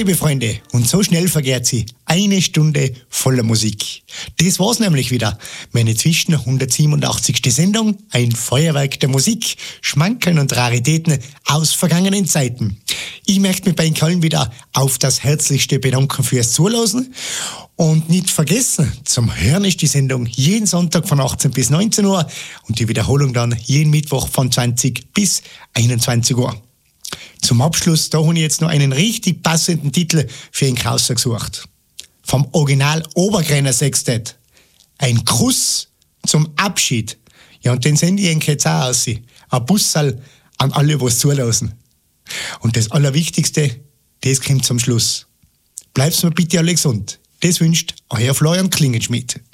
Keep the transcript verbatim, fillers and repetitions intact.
liebe Freunde, und so schnell vergeht sie. Eine Stunde voller Musik. Das war's nämlich wieder. Meine zwischen hundertsiebenundachtzigste Sendung, ein Feuerwerk der Musik, Schmankeln und Raritäten aus vergangenen Zeiten. Ich möchte mich bei Ihnen allen wieder auf das Herzlichste bedanken fürs Zuhören. Und nicht vergessen, zum Hören ist die Sendung jeden Sonntag von achtzehn bis neunzehn Uhr und die Wiederholung dann jeden Mittwoch von zwanzig bis einundzwanzig Uhr. Zum Abschluss, da habe ich jetzt noch einen richtig passenden Titel für ihn rausgesucht. Vom Original Oberkräner Sextett. Ein Kuss zum Abschied. Ja, und den sende ich Ihnen jetzt auch aus. Ein Bussal an alle, was zulassen. Und das Allerwichtigste, das kommt zum Schluss. Bleib's mir bitte alle gesund. Das wünscht euer Florian Klingenschmidt.